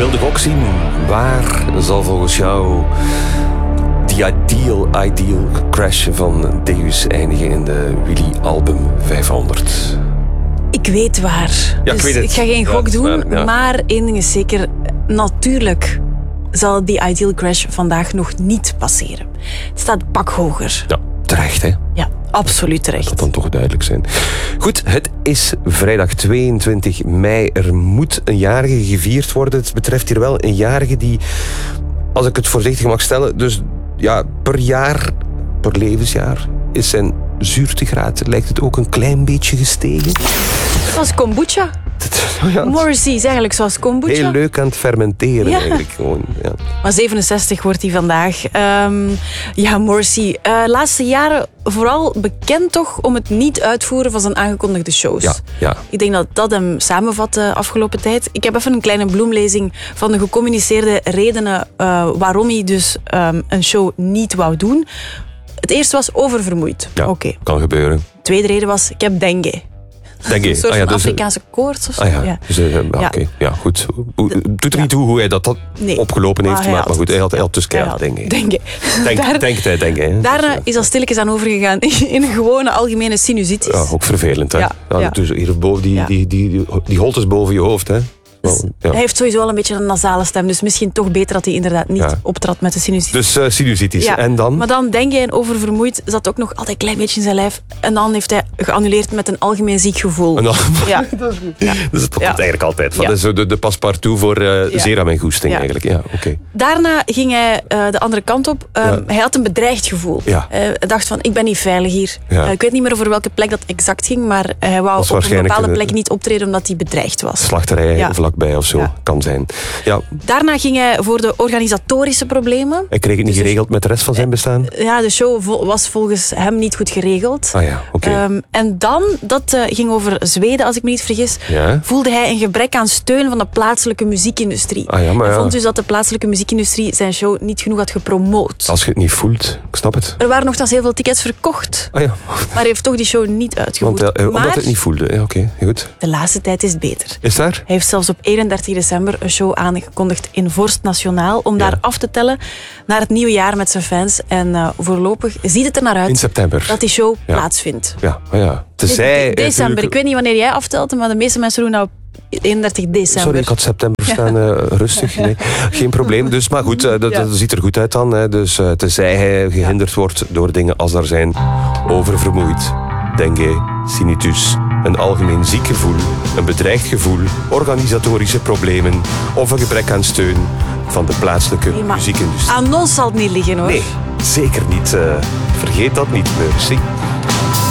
wilde gok zien. Waar zal volgens jou die ideal crash van Deus eindigen in de Willy Album 500? Ik weet waar. Ja, dus ik weet het. ik ga geen gok doen, ja. maar één ding is zeker. Natuurlijk zal die ideal crash vandaag nog niet passeren. Het staat pak hoger. Ja, terecht hè. Ja, absoluut terecht. Dat dan toch duidelijk zijn. Goed, het is vrijdag 22 mei. Er moet een jarige gevierd worden. Het betreft hier wel een jarige die, als ik het voorzichtig mag stellen, dus ja, per jaar, per levensjaar, is zijn zuurtegraad, lijkt het ook een klein beetje gestegen. Zoals kombucha. Ja, Morrissey is eigenlijk zoals kombucha. heel leuk aan het fermenteren eigenlijk gewoon. Ja. Maar 67 wordt hij vandaag. Ja, Morrissey. Laatste jaren vooral bekend toch om het niet uitvoeren van zijn aangekondigde shows. Ja. Ik denk dat dat hem samenvat de afgelopen tijd. Ik heb even een kleine bloemlezing van de gecommuniceerde redenen waarom hij dus een show niet wou doen. Het eerste was oververmoeid. Ja, Oké. kan gebeuren. De tweede reden was, ik heb dengue. Denk je? Een soort van dus, Afrikaanse koorts of zo. ja. Dus, oké. Ja, goed. Doet er niet toe hoe hij dat Nee. opgelopen heeft, maar goed, hij had dus keihard dengue. dengue. Denk hij. Daarna is dat stilletjes aan overgegaan in een gewone algemene sinusitis. Ja, ook vervelend, hè? Ja. Dus hierboven, die holtes boven je hoofd, hè? Dus hij heeft sowieso wel een beetje een nasale stem, dus misschien toch beter dat hij inderdaad niet optrad met de sinusitis. Dus sinusitis. Ja. En dan? Maar dan dengue en oververmoeid zat ook nog altijd een klein beetje in zijn lijf. En dan heeft hij geannuleerd met een algemeen ziek gevoel. En dan, Ja. Dus het komt eigenlijk altijd van. Ja. Dat is de passepartout voor zeer aan mijn goesting eigenlijk. Ja, oké. Daarna ging hij de andere kant op. Hij had een bedreigd gevoel. Ja. Hij dacht van, ik ben niet veilig hier. Ja. Ik weet niet meer over welke plek dat exact ging, maar hij wou op een waarschijnlijk bepaalde plek niet optreden omdat hij bedreigd was. Slachterij vlakbij of zo. Ja. Kan zijn. Ja. Daarna ging hij voor de organisatorische problemen. Hij kreeg het niet geregeld met de rest van zijn bestaan? Ja, de show was volgens hem niet goed geregeld. Ah ja, oké. En dan, dat ging over Zweden, als ik me niet vergis, voelde hij een gebrek aan steun van de plaatselijke muziekindustrie. Ah ja, maar Hij vond dus dat de plaatselijke muziekindustrie zijn show niet genoeg had gepromoot. Als je het niet voelt, ik snap het. Er waren nogthans heel veel tickets verkocht, Ah ja. maar hij heeft toch die show niet uitgevoerd. Want, omdat maar het niet voelde. Ja, oké, goed. de laatste tijd is het beter. Is daar? Hij heeft zelfs op 31 december een show aangekondigd in Vorst Nationaal om daar af te tellen naar het nieuwe jaar met zijn fans. En voorlopig ziet het er naar uit In september. dat die show plaatsvindt. Ja. December. Ik weet niet wanneer jij aftelt, maar de meeste mensen doen dat op 31 december. Sorry, ik had september staan. Rustig, nee. Geen probleem. Dus, maar goed, dat ziet er goed uit dan. Hè. Dus tenzij hij gehinderd wordt door dingen als daar zijn oververmoeid, dengue, tinnitus, een algemeen ziek gevoel, een bedreigd gevoel, organisatorische problemen of een gebrek aan steun van de plaatselijke muziekindustrie. Aan ons zal het niet liggen, hoor. Nee, zeker niet. Vergeet dat niet, Mercy.